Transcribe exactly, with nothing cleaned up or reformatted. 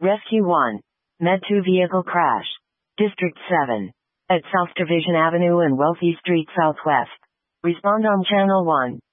Rescue one. Med two vehicle crash. District seven. At South Division Avenue and Wealthy Street Southwest. Respond on Channel one.